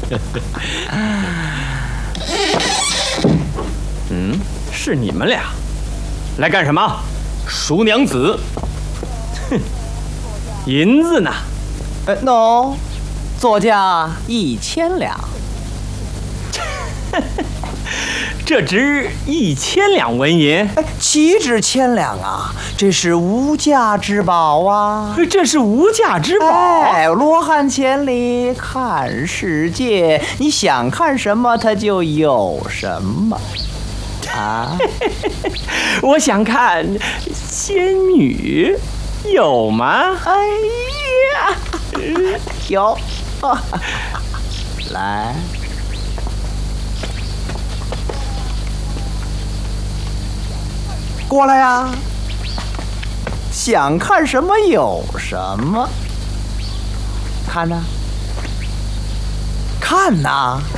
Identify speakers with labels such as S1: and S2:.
S1: 是你们俩来干什么？赎娘子！哼，银子呢
S2: 喏，作价1000两。
S1: 这值1000两纹银。
S2: 岂止1000两啊！这是无价之宝啊！
S1: 这是无价之宝。
S2: 哎，罗汉千里看世界，你想看什么，它就有什么。啊！
S1: 我想看仙女，有吗？
S2: 哎呀，有，来，过来呀！想看什么有什么，看呐，看呐。